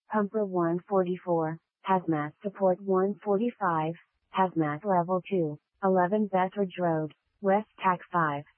Pumper 144, Hazmat Support 145, Hazmat Level 2, 11 Bethridge Road, West Tac 5.